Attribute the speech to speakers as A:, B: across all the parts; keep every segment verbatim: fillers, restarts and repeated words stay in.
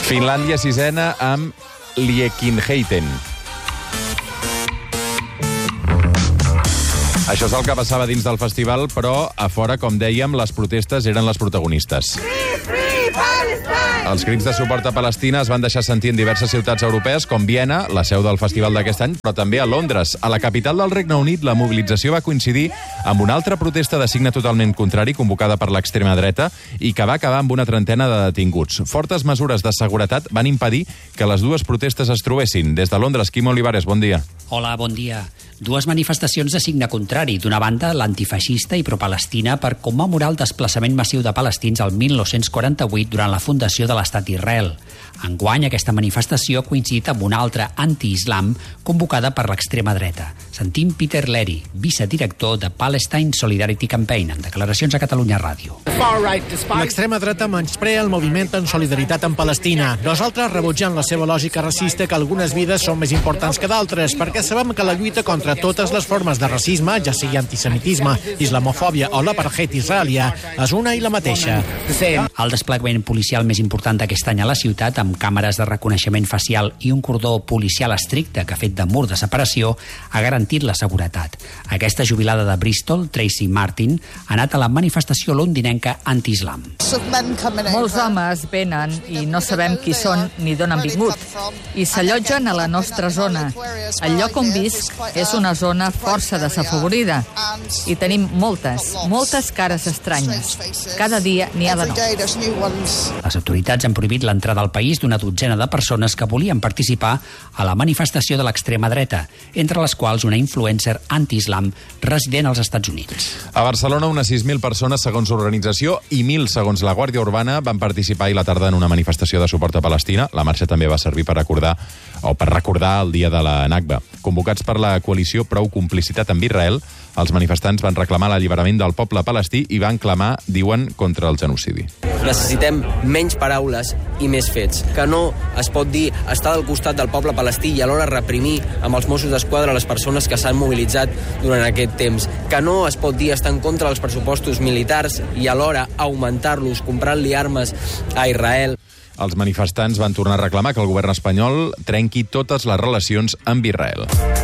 A: Finlàndia sisena amb Liekinheiten. Això és el que passava dins del festival, però a fora, com dèiem, les protestes eren les protagonistes.
B: Free, free Palestine!
A: Els crits de suport a Palestina es van deixar sentir en diverses ciutats europees, com Viena, la seu del festival d'aquest any, però també a Londres. A la capital del Regne Unit, la mobilització va coincidir amb una altra protesta de signe totalment contrari, convocada per l'extrema dreta, i que va acabar amb una trentena de detinguts. Fortes mesures de seguretat van impedir que les dues protestes es trobessin. Des de Londres, Quim Olivares, bon dia.
C: Hola, bon dia. Dues manifestacions de signe contrari. D'una banda, l'antifeixista i pro-palestina per commemorar el desplaçament massiu de palestins al mil nou-cents quaranta-vuit durant la fundació de l'estat d'Israel. Enguany, aquesta manifestació ha coincidit amb una altra anti-islam convocada per l'extrema dreta. Sentim Peter Leary, vicedirector de Palestine Solidarity Campaign, en declaracions a Catalunya Ràdio.
D: L'extrema dreta menysprea el moviment en solidaritat amb Palestina. Nosaltres rebutgem la seva lògica racista que algunes vides són més importants que d'altres, perquè sabem que la lluita contra totes les formes de racisme, ja sigui antisemitisme, islamofòbia o l'apartheid israelià, és una i la mateixa.
C: El desplegament policial més important d'aquest any a la ciutat, amb càmeres de reconeixement facial i un cordó policial estricte que ha fet de mur de separació, ha garantit la seguretat. Aquesta jubilada de Bristol, Tracy Martin, ha anat a la manifestació londinenca anti-islam.
E: Molts homes venen i no sabem qui són ni d'on han vingut i s'allotgen a la nostra zona. El lloc on visc és una zona força desafavorida i tenim moltes, moltes cares estranyes. Cada dia n'hi ha de nous.
C: Les autoritats han prohibit l'entrada al país d'una dotzena de persones que volien participar a la manifestació de l'extrema dreta, entre les quals una influencer anti-islam resident als Estats Units.
A: A Barcelona, unes sis mil persones, segons l'organització, i mil, segons la Guàrdia Urbana, van participar ahir a la tarda en una manifestació de suport a Palestina. La marxa també va servir per recordar o per recordar el dia de la Nakba. Convocats per la coalició Prou Complicitat amb Israel, els manifestants van reclamar l'alliberament del poble palestí i van clamar, diuen, contra el genocidi.
F: Necessitem menys paraules i més fets. Que no es pot dir estar al costat del poble palestí i alhora reprimir amb els Mossos d'Esquadra les persones que s'han mobilitzat durant aquest temps. Que no es pot dir estar en contra dels pressupostos militars i alhora augmentar-los, comprant-li armes a Israel.
A: Els manifestants van tornar a reclamar que el govern espanyol trenqui totes les relacions amb Israel.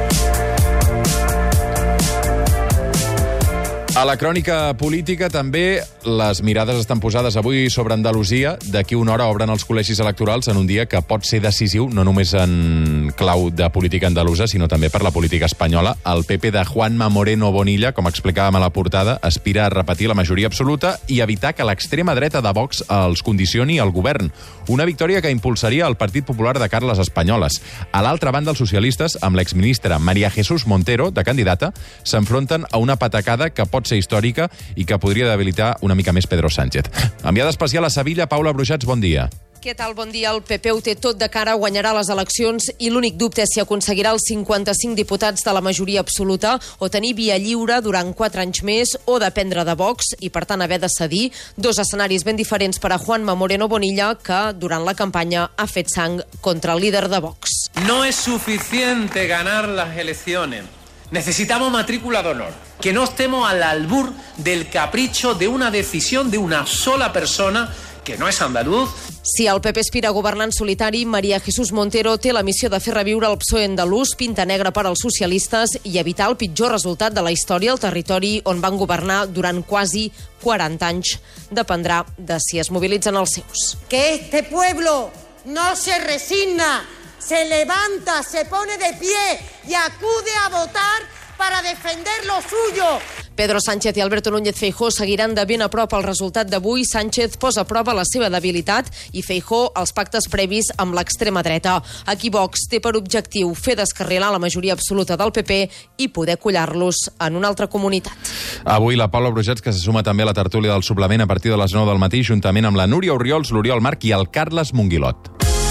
A: A la crònica política també les mirades estan posades avui sobre Andalusia. D'aquí una hora obren els col·legis electorals en un dia que pot ser decisiu, no només en clau de política andalusa, sinó també per la política espanyola. El P P de Juanma Moreno Bonilla, com explicàvem a la portada, aspira a repetir la majoria absoluta i evitar que l'extrema dreta de Vox els condicioni al govern. Una victòria que impulsaria el Partit Popular de Carles Espanyoles. A l'altra banda, els socialistes, amb l'exministra María Jesús Montero, de candidata, s'enfronten a una patacada que pot ser històrica i que podria debilitar una mica més Pedro Sánchez. Enviada especial a Sevilla, Paula Brujats, bon dia.
G: Què tal? Bon dia. El P P ho té tot de cara, guanyarà les eleccions i l'únic dubte és si aconseguirà els cinquanta-cinc diputats de la majoria absoluta o tenir via lliure durant quatre anys més o dependre de Vox i, per tant, haver de cedir. Dos escenaris ben diferents per a Juanma Moreno Bonilla, que durant la campanya ha fet sang contra el líder de Vox.
H: No es suficiente ganar las elecciones. Necesitamos matrícula de honor. Que no estemos al albur del capricho de una decisión de una sola persona que no és andaluz.
G: Si el P P aspira a governar en solitari, María Jesús Montero té la missió de fer reviure el P S O E andalús, pinta negra per als socialistes i evitar el pitjor resultat de la història al territori on van governar durant quasi quaranta anys. Dependrà de si es mobilitzen els seus.
B: Que este pueblo no se resigna, se levanta, se pone de pie y acude a votar para defender lo suyo.
G: Pedro Sánchez i Alberto Núñez Feijóo seguiran de ben a prop el resultat d'avui. Sánchez posa a prova la seva debilitat i Feijóo els pactes previs amb l'extrema dreta. Aquí Vox té per objectiu fer descarrilar la majoria absoluta del P P i poder collar-los en una altra comunitat.
A: Avui la Paula Brujats, que se suma també a la tertúlia del suplement a partir de les nou del matí, juntament amb la Núria Orriols, l'Oriol Marc i el Carles Monguilot.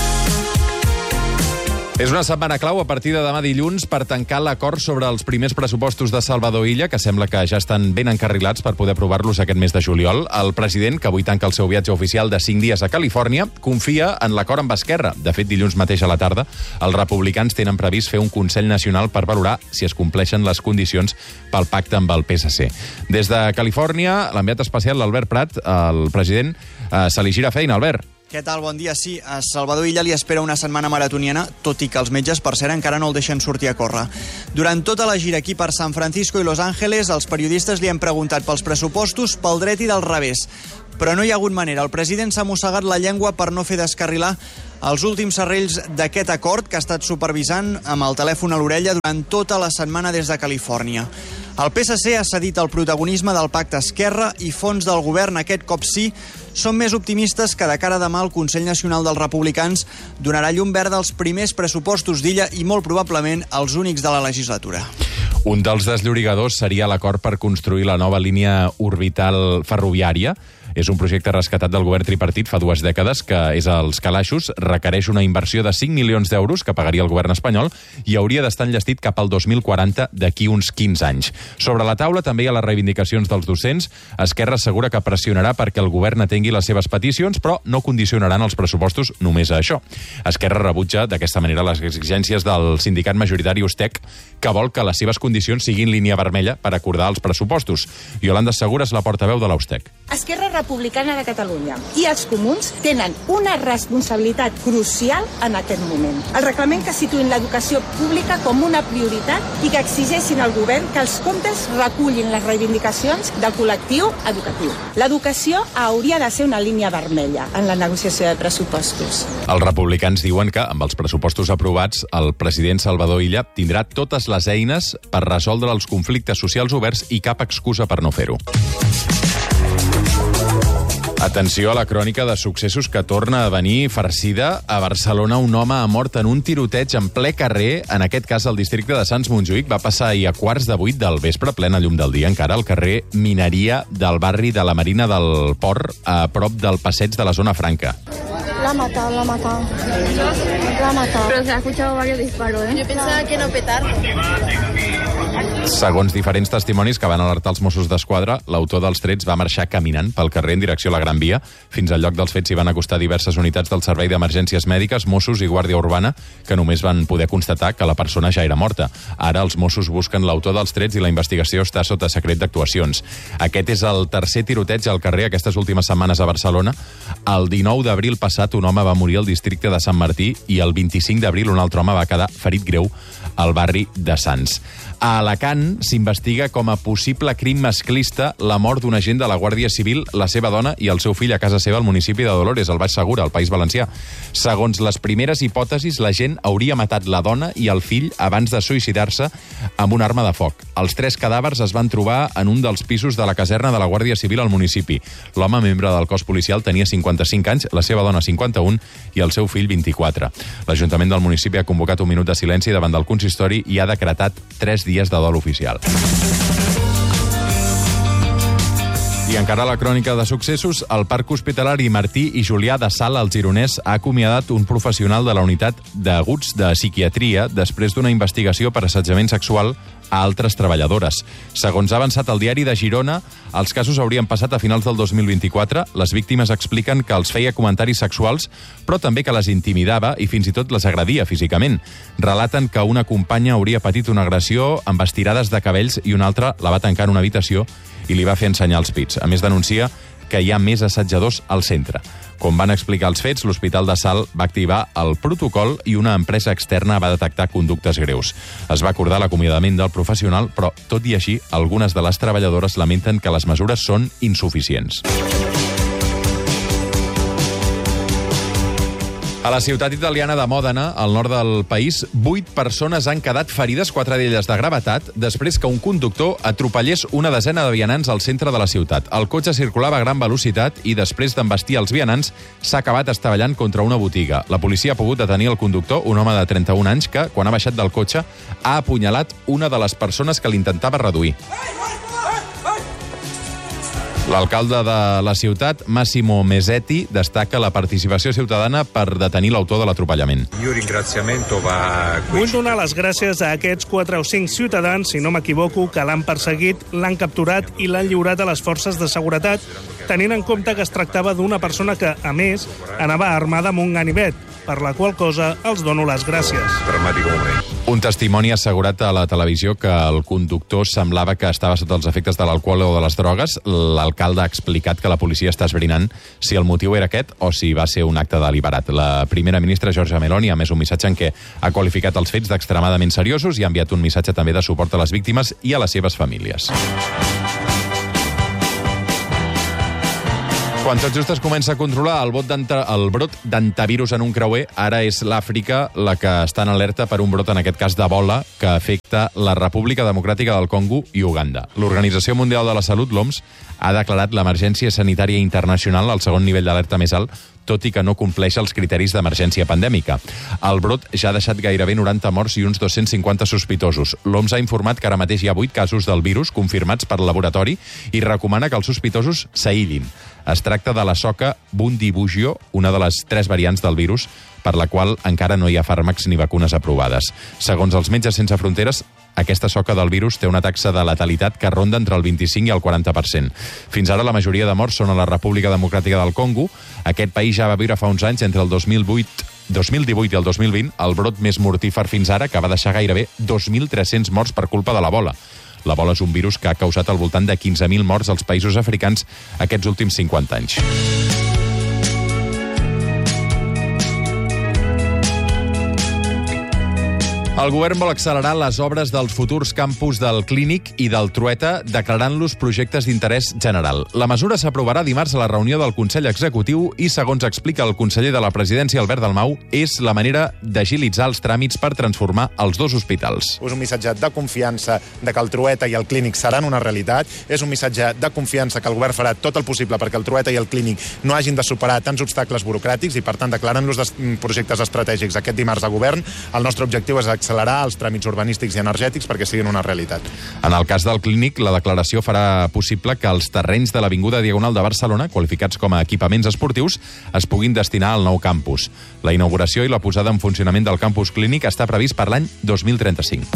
A: És una setmana clau a partir de demà dilluns per tancar l'acord sobre els primers pressupostos de Salvador Illa, que sembla que ja estan ben encarrilats per poder aprovar-los aquest mes de juliol. El president, que avui tanca el seu viatge oficial de cinc dies a Califòrnia, confia en l'acord amb Esquerra. De fet, dilluns mateix a la tarda, els republicans tenen previst fer un Consell Nacional per valorar si es compleixen les condicions pel pacte amb el P S C. Des de Califòrnia, l'enviat especial, l'Albert Prat, el president, eh, se li gira feina. Albert.
I: Què tal? Bon dia. Sí, a Salvador Illa li espera una setmana maratoniana, tot i que els metges, per cert, encara no el deixen sortir a córrer. Durant tota la gira aquí per San Francisco i Los Ángeles, els periodistes li han preguntat pels pressupostos, pel dret i del revés. Però no hi ha hagut manera. El president s'ha mossegat la llengua per no fer descarrilar els últims serrells d'aquest acord que ha estat supervisant amb el telèfon a l'orella durant tota la setmana des de Califòrnia. El P S C ha cedit el protagonisme del pacte Esquerra i fons del govern, aquest cop sí, són més optimistes que de cara a demà el Consell Nacional dels Republicans donarà llum verda als primers pressupostos d'Illa i molt probablement els únics de la legislatura.
A: Un dels desllorigadors seria l'acord per construir la nova línia orbital ferroviària. És un projecte rescatat del govern tripartit fa dues dècades, que és als calaixos, requereix una inversió de cinc milions d'euros que pagaria el govern espanyol i hauria d'estar enllestit cap al dos mil quaranta, d'aquí uns quinze anys. Sobre la taula també hi ha les reivindicacions dels docents. Esquerra assegura que pressionarà perquè el govern atengui les seves peticions, però no condicionaran els pressupostos només a això. Esquerra rebutja d'aquesta manera les exigències del sindicat majoritari Ustec, que vol que les seves condicions siguin línia vermella per acordar els pressupostos. Yolanda Segura és la portaveu de l'Ustec.
J: Esquerra Republicana de Catalunya i els comuns tenen una responsabilitat crucial en aquest moment. El reglament que situïn l'educació pública com una prioritat i que exigeixin al govern que els comptes recullin les reivindicacions del col·lectiu educatiu. L'educació hauria de ser una línia vermella en la negociació de pressupostos.
A: Els republicans diuen que, amb els pressupostos aprovats, el president Salvador Illa tindrà totes les eines per resoldre els conflictes socials oberts i cap excusa per no fer-ho. Atenció a la crònica de successos que torna a venir farcida. A Barcelona, un home ha mort en un tiroteig en ple carrer, en aquest cas al districte de Sants Montjuïc. Va passar ahir a quarts de vuit del vespre, plena llum del dia, encara al carrer Mineria del barri de la Marina del Port, a prop del passeig de la Zona Franca.
K: La ha matado, la ha matado. La ha matado. Pero se ha escuchado varios disparos, ¿eh? Yo pensaba que no petardo.
A: Segons diferents testimonis que van alertar els Mossos d'Esquadra, l'autor dels trets va marxar caminant pel carrer en direcció a la Gran Via. Fins al lloc dels fets s'hi van acostar diverses unitats del Servei d'Emergències Mèdiques, Mossos i Guàrdia Urbana, que només van poder constatar que la persona ja era morta. Ara els Mossos busquen l'autor dels trets i la investigació està sota secret d'actuacions. Aquest és el tercer tiroteig al carrer aquestes últimes setmanes a Barcelona. El dinou d'abril passat un home va morir al districte de Sant Martí i el vint-i-cinc d'abril un altre home va quedar ferit greu al barri de Sants. A Alacant s'investiga com a possible crim masclista la mort d'un agent de la Guàrdia Civil, la seva dona i el seu fill a casa seva al municipi de Dolores, al Baix Segura, al País Valencià. Segons les primeres hipòtesis, l'agent hauria matat la dona i el fill abans de suïcidar-se amb una arma de foc. Els tres cadàvers es van trobar en un dels pisos de la caserna de la Guàrdia Civil al municipi. L'home, membre del cos policial, tenia cinquanta-cinc anys, la seva dona cinquanta-un i el seu fill vint-i-quatre. L'Ajuntament del municipi ha convocat un minut de silenci davant del consistori i ha decretat tres dies de dol oficial. I encara la crònica de successos, el Parc Hospitalari Martí i Julià de Sala, al Gironès, ha acomiadat un professional de la unitat d'aguts de psiquiatria després d'una investigació per assetjament sexual a altres treballadores. Segons ha avançat el diari de Girona, els casos haurien passat a finals del dos mil vint-i-quatre. Les víctimes expliquen que els feia comentaris sexuals, però també que les intimidava i fins i tot les agredia físicament. Relaten que una companya hauria patit una agressió amb estirades de cabells i una altra la va tancar en una habitació i li va fer ensenyar els pits. A més, denuncia que hi ha més assetjadors al centre. Com van explicar els fets, l'Hospital de Salt va activar el protocol i una empresa externa va detectar conductes greus. Es va acordar l'acomiadament del professional, però, tot i així, algunes de les treballadores lamenten que les mesures són insuficients. A la ciutat italiana de Mòdena, al nord del país, vuit persones han quedat ferides, quatre d'elles de gravetat, després que un conductor atropellés una desena de vianants al centre de la ciutat. El cotxe circulava a gran velocitat i, després d'embestir els vianants, s'ha acabat estavellant contra una botiga. La policia ha pogut detenir el conductor, un home de trenta-un anys, que, quan ha baixat del cotxe, ha apunyalat una de les persones que l'intentava reduir. L'alcalde de la ciutat, Massimo Mesetti, destaca la participació ciutadana per detenir l'autor de l'atropellament.
L: Vull donar les gràcies a aquests quatre o cinc ciutadans, si no m'equivoco, que l'han perseguit, l'han capturat i l'han lliurat a les forces de seguretat, tenint en compte que es tractava d'una persona que, a més, anava armada amb un ganivet, per la qual cosa els dono les gràcies. Dramàtic moment.
A: Un testimoni ha assegurat a la televisió que el conductor semblava que estava sota els efectes de l'alcohol o de les drogues. L'alcalde ha explicat que la policia està esbrinant si el motiu era aquest o si va ser un acte deliberat. La primera ministra, Giorgia Meloni, ha emès un missatge en què ha qualificat els fets d'extremadament seriosos i ha enviat un missatge també de suport a les víctimes i a les seves famílies. Quan tot just es comença a controlar el, el brot d'antivirus en un creuer, ara és l'Àfrica la que està en alerta per un brot, en aquest cas d'Ebola, que afecta la República Democràtica del Congo i Uganda. L'Organització Mundial de la Salut, l'O M S, ha declarat l'emergència sanitària internacional al segon nivell d'alerta més alt, tot i que no compleix els criteris d'emergència pandèmica. El brot ja ha deixat gairebé noranta morts i uns dos-cents cinquanta sospitosos. L'O M S ha informat que ara mateix hi ha vuit casos del virus confirmats per laboratori i recomana que els sospitosos s'aïllin. Es tracta de la soca Bundibugyo, una de les tres variants del virus, per la qual encara no hi ha fàrmacs ni vacunes aprovades. Segons els Metges Sense Fronteres, aquesta soca del virus té una taxa de letalitat que ronda entre el vint-i-cinc i el quaranta per cent. Fins ara la majoria de morts són a la República Democràtica del Congo. Aquest país ja va viure fa uns anys, entre el dos mil vuit dos mil divuit i el dos mil vint, el brot més mortífer fins ara, que va deixar gairebé dos mil tres-cents morts per culpa de l'Ebola. L'Ebola és un virus que ha causat al voltant de quinze mil morts als països africans aquests últims cinquanta anys. El govern vol accelerar les obres dels futurs campus del Clínic i del Trueta, declarant-los projectes d'interès general. La mesura s'aprovarà dimarts a la reunió del Consell Executiu i, segons explica el conseller de la Presidència, Albert Dalmau, és la manera d'agilitzar els tràmits per transformar els dos hospitals.
M: És un missatge de confiança de que el Trueta i el Clínic seran una realitat. És un missatge de confiança que el govern farà tot el possible perquè el Trueta i el Clínic no hagin de superar tants obstacles burocràtics i, per tant, declarant-los projectes estratègics aquest dimarts a govern. El nostre objectiu és accelerar els tràmits urbanístics i energètics perquè siguin una realitat.
A: En el cas del Clínic, la declaració farà possible que els terrenys de l'Avinguda Diagonal de Barcelona, qualificats com a equipaments esportius, es puguin destinar al nou campus. La inauguració i la posada en funcionament del campus Clínic està previst per l'any dos mil trenta-cinc.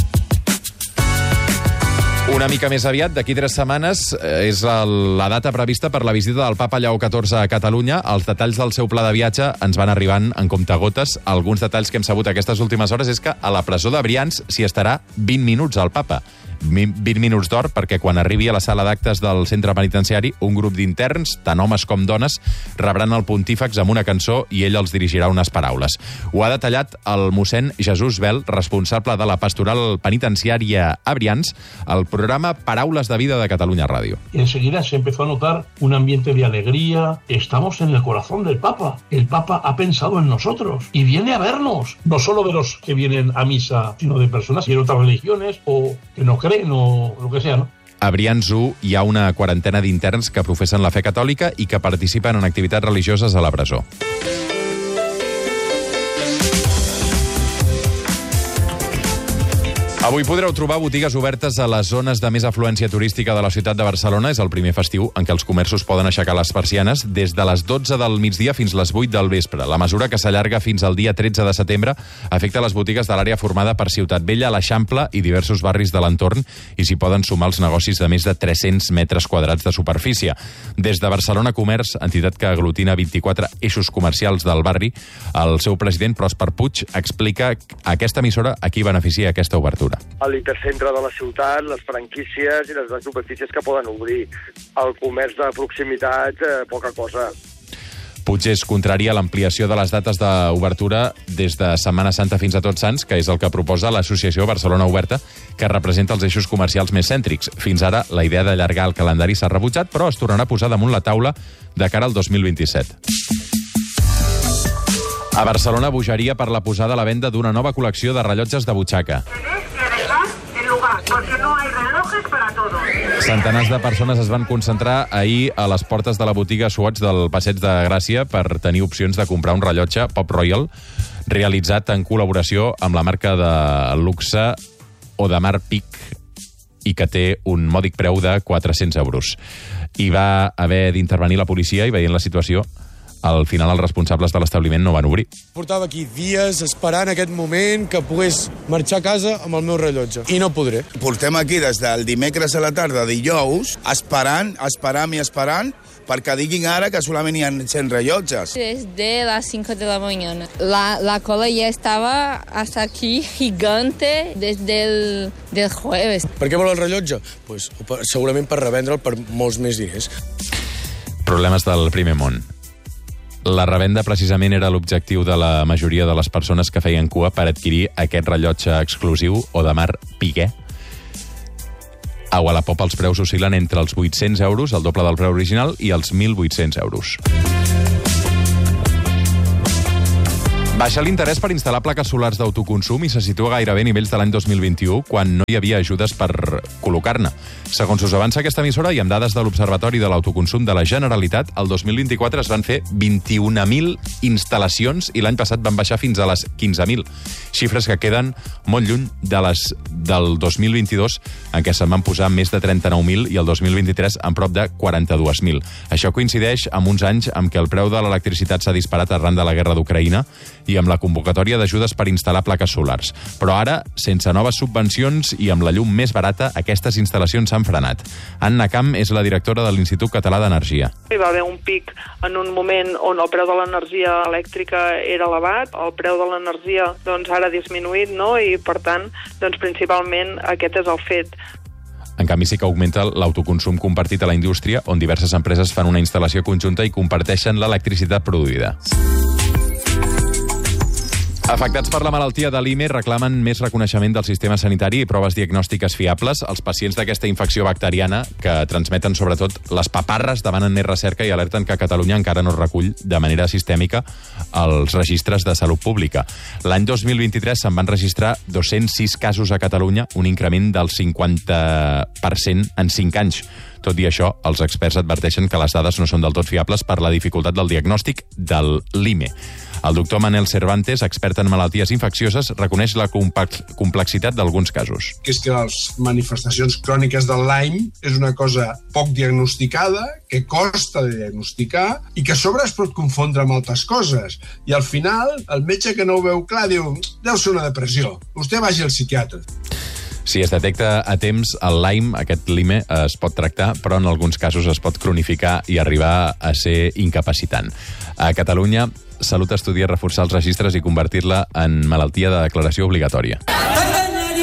A: Una mica més aviat, d'aquí tres setmanes, és la data prevista per la visita del papa Lleó catorze a Catalunya. Els detalls del seu pla de viatge ens van arribant en comptagotes. Alguns detalls que hem sabut aquestes últimes hores és que a la presó de Brians s'hi estarà vint minuts al papa. vint minuts d'or perquè quan arribi a la sala d'actes del centre penitenciari, un grup d'interns, tant homes com dones, rebran el pontífex amb una cançó i ell els dirigirà unes paraules. Ho ha detallat el mossèn Jesús Bel, responsable de la pastoral penitenciària a Brians, al programa Paraules de Vida de Catalunya Ràdio.
N: Y enseguida se empezó a notar un ambiente de alegría. Estamos en el corazón del Papa. El Papa ha pensado en nosotros y viene a vernos, no solo de los que vienen a misa, sino de personas de otras religiones o que no creen o lo que sea, ¿no?
A: A Brians u hi ha una quarantena d'interns que professen la fe catòlica i que participen en activitats religioses a la presó. Avui podreu trobar botigues obertes a les zones de més afluència turística de la ciutat de Barcelona. És el primer festiu en què els comerços poden aixecar les persianes des de les dotze del migdia fins les vuit del vespre. La mesura, que s'allarga fins al dia tretze de setembre, afecta les botigues de l'àrea formada per Ciutat Vella, l'Eixample i diversos barris de l'entorn, i s'hi poden sumar els negocis de més de tres-cents metres quadrats de superfície. Des de Barcelona Comerç, entitat que aglutina vint-i-quatre eixos comercials del barri, el seu president, Pròsper Puig, explica a aquesta emissora a qui beneficia aquesta obertura.
O: A l'intercentre de la ciutat, les franquícies i les grans superfícies que poden obrir. El comerç de proximitat, eh, poca cosa.
A: Puig és contrari a l'ampliació de les dates d'obertura des de Setmana Santa fins a Tots Sants, que és el que proposa l'Associació Barcelona Oberta, que representa els eixos comercials més cèntrics. Fins ara, la idea d'allargar el calendari s'ha rebutjat, però es tornarà a posar damunt la taula de cara al dos mil vint-i-set. A Barcelona, bogeria per la posada a la venda d'una nova col·lecció de rellotges de butxaca.
P: Porque no hay relojes para todos.
A: Centenars de persones es van concentrar ahir a les portes de la botiga Swatch del Passeig de Gràcia per tenir opcions de comprar un rellotge Pop Royal realitzat en col·laboració amb la marca de luxe Audemars Piguet i que té un mòdic preu de quatre-cents euros. Hi va haver d'intervenir la policia i, veient la situació, al final els responsables de l'establiment no van obrir.
Q: Portava aquí dies esperant aquest moment que pogués marxar a casa amb el meu rellotge. I no podré.
R: Portem aquí des del dimecres a la tarda, dijous, esperant, esperant i esperant perquè diguin ara que solament hi ha cent rellotges.
K: Desde las cinco de la mañana. La, la cola ya estaba hasta aquí, gigante, desde el del jueves.
Q: Per què vol el rellotge? Pues, segurament per revendre'l per molts més diners.
A: Problemes del primer món. La revenda precisament era l'objectiu de la majoria de les persones que feien cua per adquirir aquest rellotge exclusiu Audemars Piguet. A Wallapop els preus oscil·len entre els vuit-cents euros, el doble del preu original, i els mil vuit-cents euros. Baixa l'interès per instal·lar plaques solars d'autoconsum i se situa gairebé a nivells de l'any dos mil vint-i-u, quan no hi havia ajudes per col·locar-ne. Segons us avança aquesta emissora, i amb dades de l'Observatori de l'Autoconsum de la Generalitat, el dos mil vint-i-quatre es van fer vint-i-un mil instal·lacions i l'any passat van baixar fins a les quinze mil. Xifres que queden molt lluny de les del dos mil vint-i-dos, en què se'n van posar més de trenta-nou mil, i el dos mil vint-i-tres en prop de quaranta-dos mil. Això coincideix amb uns anys en què el preu de l'electricitat s'ha disparat arran de la guerra d'Ucraïna i amb la convocatòria d'ajudes per instal·lar plaques solars. Però ara, sense noves subvencions i amb la llum més barata, aquestes instal·lacions s'han frenat. Anna Camp és la directora de l'Institut Català d'Energia.
S: Hi va haver un pic en un moment on el preu de l'energia elèctrica era elevat, el preu de l'energia doncs, ara ha disminuït, no? I per tant, doncs, principalment aquest és el fet.
A: En canvi, sí que augmenta l'autoconsum compartit a la indústria, on diverses empreses fan una instal·lació conjunta i comparteixen l'electricitat produïda. Afectats per la malaltia de l'I M E reclamen més reconeixement del sistema sanitari i proves diagnòstiques fiables. Els pacients d'aquesta infecció bacteriana, que transmeten sobretot les paparres, demanen més recerca i alerten que Catalunya encara no recull de manera sistèmica els registres de salut pública. L'any dos mil vint-i-tres se'n van registrar dos-cents sis casos a Catalunya, un increment del cinquanta per cent en cinc anys. Tot i això, els experts adverteixen que les dades no són del tot fiables per la dificultat del diagnòstic del l'I M E. El doctor Manel Cervantes, expert en malalties infeccioses, reconeix la complexitat d'alguns casos.
T: Que és que les manifestacions cròniques del Lyme és una cosa poc diagnosticada, que costa de diagnosticar i que a sobre es pot confondre amb altres coses. I al final, el metge que no ho veu clar diu, deu ser una depressió, vostè vagi al psiquiatre.
A: Si es detecta a temps, el Lyme, aquest l'I M E, es pot tractar, però en alguns casos es pot cronificar i arribar a ser incapacitant. A Catalunya, Salut estudia reforçar els registres i convertir-la en malaltia de declaració obligatòria.